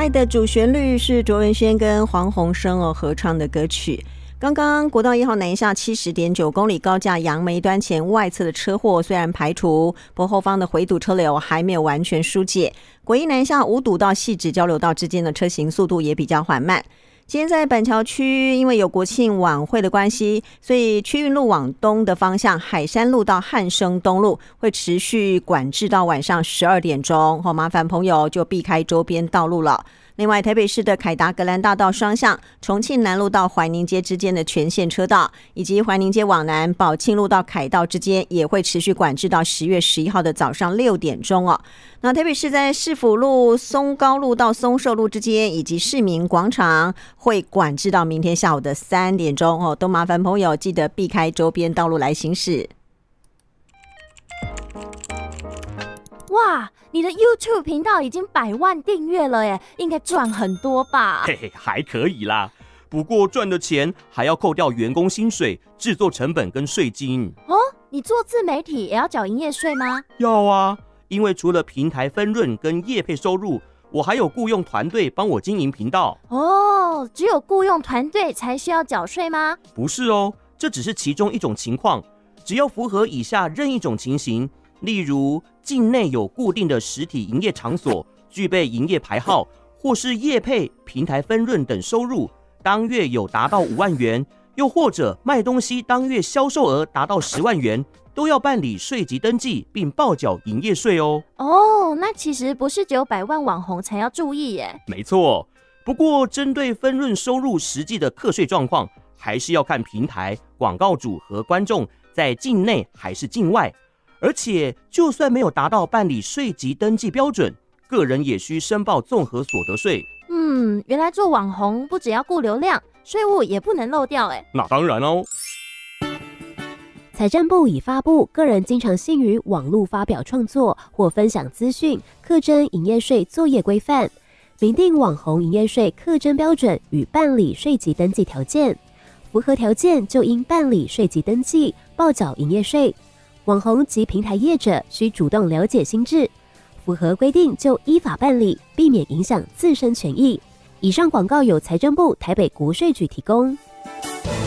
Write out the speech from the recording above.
爱的主旋律是卓文萱跟黄鸿升合唱的歌曲。刚刚国道1号南下 70.9 公里高架杨梅端前外侧的车祸虽然排除，不过后方的回堵车流还没有完全疏解。国一南下五堵到汐止交流道之间的车行速度也比较缓慢。今天在板桥区，因为有国庆晚会的关系，所以区运路往东的方向，海山路到汉生东路会持续管制到晚上12点钟，麻烦朋友就避开周边道路了。另外，台北市的凯达格兰大道双向、重庆南路到怀宁街之间的全线车道，以及怀宁街往南宝庆路到凯道之间，也会持续管制到10月11号的早上6点钟哦。那台北市在市府路、松高路到松寿路之间，以及市民广场会管制到明天下午的3点钟哦，都麻烦朋友记得避开周边道路来行驶。 哇，你的 YouTube 频道已经100万订阅了耶，应该赚很多吧？ 嘿嘿，还可以啦。不过赚的钱还要扣掉员工薪水、制作成本跟税金。 哦，你做自媒体也要缴营业税吗？ 要啊，因为除了平台分润跟业配收入，我还有雇用团队帮我经营频道。 哦，只有雇用团队才需要缴税吗？ 不是哦，这只是其中一种情况，只要符合以下任一种情形，例如境内有固定的实体营业场所，具备营业牌号，或是业配、平台分润等收入，当月有达到5万元，又或者卖东西当月销售额达到10万元，都要办理税籍登记并报缴营业税哦。 哦，那其实不是只有100万网红才要注意耶。 没错，不过针对分润收入实际的课税状况，还是要看平台、广告主和观众在境内还是境外。而且，就算没有达到办理税籍登记标准，个人也需申报综合所得税。 原来做网红不只要顾流量，税务也不能漏掉哎。 那当然哦。 财政部已发布个人经常性于网络发表创作或分享资讯课征营业税作业规范，明定网红营业税课征标准与办理税籍登记条件，符合条件就应办理税籍登记，报缴营业税。网红及平台业者需主动了解新制，符合规定就依法办理，避免影响自身权益。以上广告由财政部台北国税局提供。